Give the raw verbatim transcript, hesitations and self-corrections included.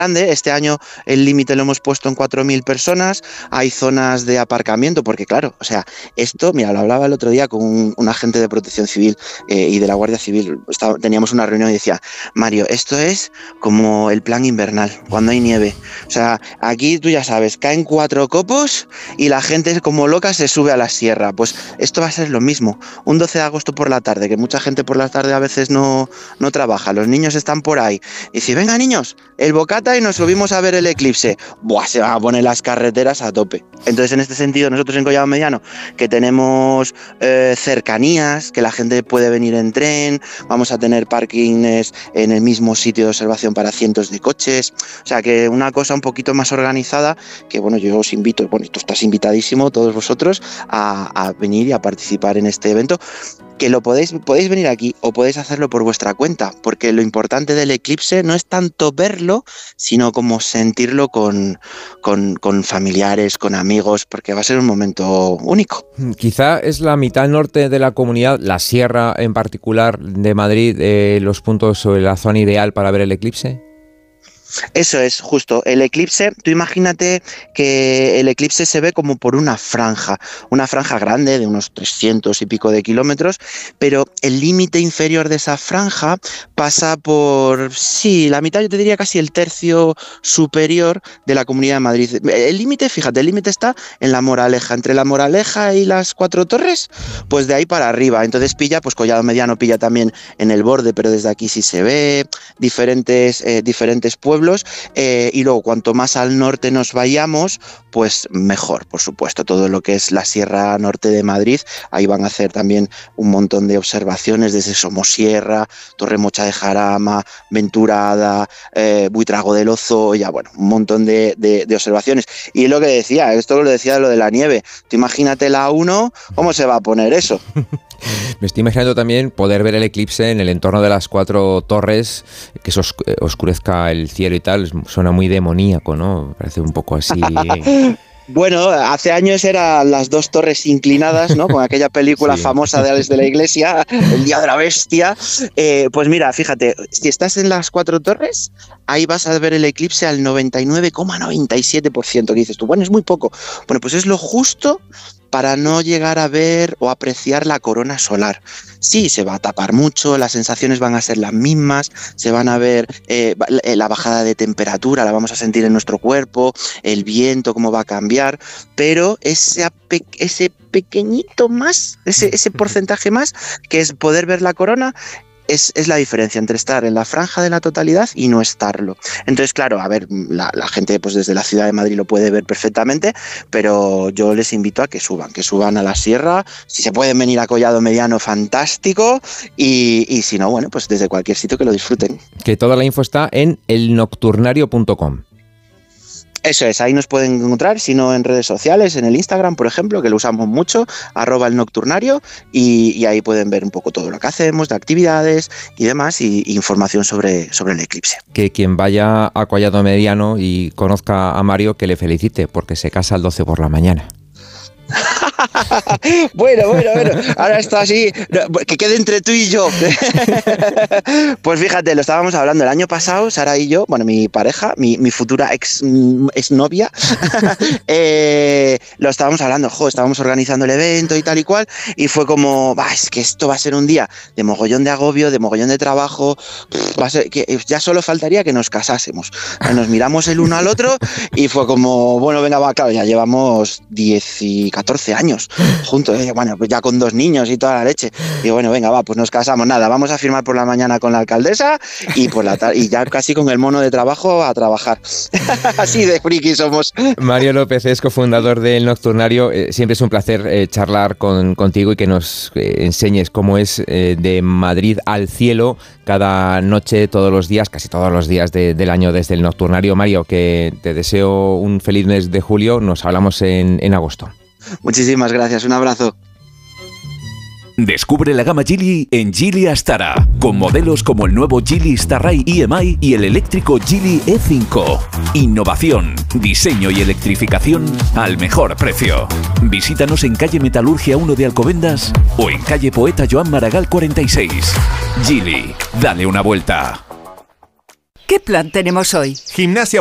grande. Este año el límite lo hemos puesto en cuatro mil personas, hay zonas de aparcamiento, porque claro, o sea, esto, mira, lo hablaba el otro día con un, un agente de Protección Civil eh, y de la Guardia Civil, Estaba, teníamos una reunión y decía, Mario, esto es como el plan invernal, cuando hay nieve, o sea, aquí tú ya sabes, caen cuatro copos y la gente como loca se sube a la sierra, pues esto va a ser lo mismo, un doce de agosto por la tarde, que mucha gente por la tarde a veces no, no trabaja, los niños están por ahí, y dice, venga niños, el bocata y nos subimos a ver el eclipse. Buah, se van a poner las carreteras a tope. Entonces, en este sentido, nosotros en Collado Mediano, que tenemos eh, cercanías, que la gente puede venir en tren, vamos a tener parkings en el mismo sitio de observación para cientos de coches, o sea, que una cosa un poquito más organizada, que bueno, yo os invito, bueno, tú estás invitadísimo, todos vosotros, a, a venir y a participar en este evento, que lo podéis, podéis venir aquí o podéis hacerlo por vuestra cuenta, porque lo importante del eclipse no es tanto verlo, sino como sentirlo con, con, con familiares, con amigos, porque va a ser un momento único. Quizá es la mitad norte de la comunidad, la sierra en particular de Madrid, eh, los puntos o la zona ideal para ver el eclipse. Eso es, justo, el eclipse, tú imagínate que el eclipse se ve como por una franja, una franja grande de unos trescientos y pico de kilómetros, pero el límite inferior de esa franja pasa por, sí, la mitad, yo te diría casi el tercio superior de la Comunidad de Madrid. El límite, fíjate, el límite está en la Moraleja, entre la Moraleja y las Cuatro Torres, pues de ahí para arriba, entonces pilla, pues Collado Mediano pilla también en el borde, pero desde aquí sí se ve, diferentes, eh, diferentes pueblos. Eh, y luego cuanto más al norte nos vayamos, pues mejor, por supuesto, todo lo que es la Sierra Norte de Madrid, ahí van a hacer también un montón de observaciones desde Somosierra, Torremocha de Jarama, Venturada, eh, Buitrago del Lozoya, bueno, un montón de, de, de observaciones. Y lo que decía, esto lo decía lo de la nieve, tú imagínate la uno, ¿cómo se va a poner eso? Me estoy imaginando también poder ver el eclipse en el entorno de las Cuatro Torres, que se os, eh, oscurezca el cielo y tal, suena muy demoníaco, ¿no? Parece un poco así. Bueno, hace años eran las dos torres inclinadas, ¿no? Con aquella película sí. famosa de Alex de la Iglesia, El Día de la Bestia. Eh, pues mira, fíjate, si estás en las Cuatro Torres, ahí vas a ver el eclipse al noventa y nueve coma noventa y siete por ciento, que dices tú, bueno, es muy poco. Bueno, pues es lo justo para no llegar a ver o apreciar la corona solar. Sí, se va a tapar mucho, las sensaciones van a ser las mismas, se van a ver eh, la bajada de temperatura, la vamos a sentir en nuestro cuerpo, el viento, cómo va a cambiar, pero ese, ese pequeñito más, ese, ese porcentaje más, que es poder ver la corona, Es, es la diferencia entre estar en la franja de la totalidad y no estarlo. Entonces, claro, a ver, la, la gente pues desde la ciudad de Madrid lo puede ver perfectamente, pero yo les invito a que suban, que suban a la sierra, si se pueden venir a Collado Mediano, fantástico, y, y si no, bueno, pues desde cualquier sitio que lo disfruten. Que toda la info está en el nocturnario punto com. Eso es, ahí nos pueden encontrar, si no en redes sociales, en el Instagram, por ejemplo, que lo usamos mucho, arroba el nocturnario, y, y ahí pueden ver un poco todo lo que hacemos, de actividades y demás, y, y información sobre, sobre el eclipse. Que quien vaya a Collado Mediano y conozca a Mario, que le felicite, porque se casa el doce por la mañana. Bueno, bueno, bueno, ahora está así, que quede entre tú y yo. Pues fíjate, lo estábamos hablando el año pasado, Sara y yo, bueno, mi pareja, mi, mi futura ex, ex novia, eh, lo estábamos hablando, jo, estábamos organizando el evento y tal y cual, y fue como, bah, es que esto va a ser un día de mogollón de agobio, de mogollón de trabajo, va a ser, que ya solo faltaría que nos casásemos. Nos miramos el uno al otro y fue como, bueno, venga, va, claro, ya llevamos diez y catorce años juntos, eh, bueno, pues ya con dos niños y toda la leche. Y bueno, venga, va, pues nos casamos, nada, vamos a firmar por la mañana con la alcaldesa y por la tarde, y ya casi con el mono de trabajo a trabajar. Así de friki somos. Mario López es cofundador del Nocturnario. Eh, siempre es un placer eh, charlar con, contigo y que nos eh, enseñes cómo es eh, de Madrid al cielo cada noche, todos los días, casi todos los días de, del año desde el Nocturnario. Mario, que te deseo un feliz mes de julio. Nos hablamos en, en agosto. Muchísimas gracias, un abrazo. Descubre la gama Geely en Geely Astara, con modelos como el nuevo Geely Starray E M I y el eléctrico Geely E cinco. Innovación, diseño y electrificación al mejor precio. Visítanos en calle Metalurgia uno de Alcobendas o en calle Poeta Joan Maragall cuarenta y seis. Geely, dale una vuelta. ¿Qué plan tenemos hoy? Gimnasia